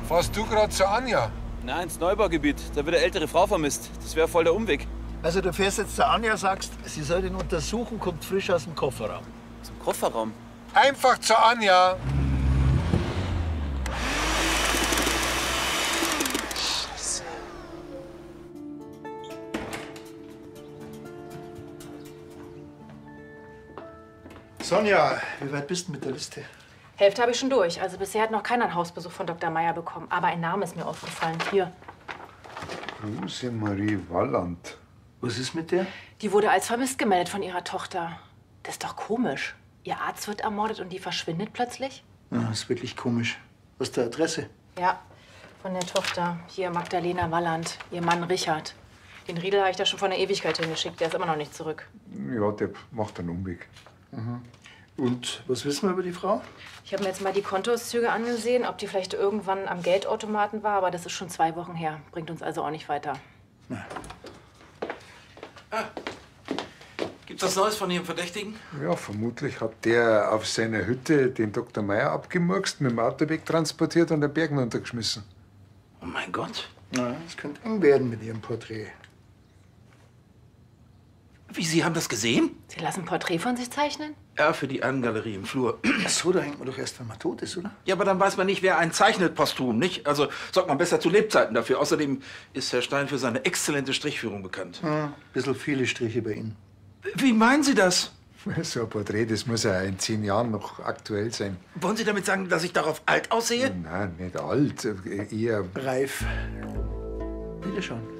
Fährst du gerade zu Anja? Nein, ins Neubaugebiet. Da wird eine ältere Frau vermisst. Das wäre voll der Umweg. Also du fährst jetzt zu Anja, sagst, sie soll ihn untersuchen, kommt frisch aus dem Kofferraum. Zum Kofferraum? Einfach zu Anja. Sonja, wie weit bist du mit der Liste? Hälfte habe ich schon durch. Also bisher hat noch keiner einen Hausbesuch von Dr. Meyer bekommen. Aber ein Name ist mir aufgefallen. Hier. Rosemarie Walland. Was ist mit der? Die wurde als vermisst gemeldet von ihrer Tochter. Das ist doch komisch. Ihr Arzt wird ermordet und die verschwindet plötzlich? Ja, das ist wirklich komisch. Was ist die Adresse? Ja, von der Tochter. Hier Magdalena Walland. Ihr Mann Richard. Den Riedel habe ich da schon vor einer Ewigkeit hingeschickt. Der ist immer noch nicht zurück. Ja, der macht einen Umweg. Und was wissen wir über die Frau? Ich habe mir jetzt mal die Kontoauszüge angesehen, ob die vielleicht irgendwann am Geldautomaten war. Aber das ist schon 2 Wochen her. Bringt uns also auch nicht weiter. Gibt's was Neues von Ihrem Verdächtigen? Ja, vermutlich hat der auf seiner Hütte den Dr. Meyer abgemurkst, mit dem Auto wegtransportiert und den Bergen untergeschmissen. Oh mein Gott. Na, es könnte eng werden mit ihrem Porträt. Wie, Sie haben das gesehen? Sie lassen ein Porträt von sich zeichnen? Ja, für die Ahnengalerie im Flur. Ach so, da hängt man doch erst, wenn man tot ist, oder? Ja, aber dann weiß man nicht, wer einen zeichnet posthum, nicht? Also sorgt man besser zu Lebzeiten dafür. Außerdem ist Herr Stein für seine exzellente Strichführung bekannt. Ein bisschen viele Striche bei Ihnen. Wie meinen Sie das? So ein Porträt, das muss ja in 10 Jahren noch aktuell sein. Wollen Sie damit sagen, dass ich darauf alt aussehe? Nein, nicht alt, eher... Reif. Bitte schon.